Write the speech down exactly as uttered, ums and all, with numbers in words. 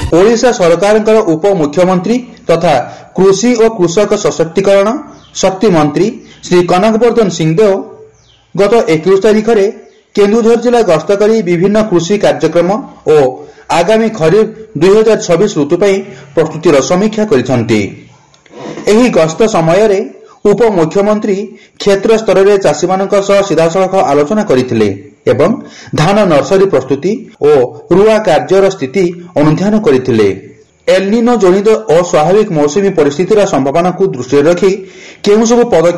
ओडिशा सरकारଙ୍କର उपमुख्यमंत्री तथा कृषि और कृषक सशक्तिकरण शक्ति मंत्री श्री कनकवर्धन सिंहदेव गत इक्कीस तारिख में केन्दुझर जिला गस्त कर विभिन्न कृषि कार्यक्रम और आगामी खरीफ दुई हजार छब्बीस ऋतु प्रस्तुतिर समीक्षा करते। गस्त समय उपमुख्यमंत्री क्षेत्र स्तर में चाषी मान सीधासख आलोचना करते एवं धान नर्सरी प्रस्तुति और रुआ कार्यर स्थिति अनुधान करते। एल निनो जनित अस्वाभाविक मौसुमी परिस्थितिर संभावना को दृष्टि रखी केउं सब पदक्षेप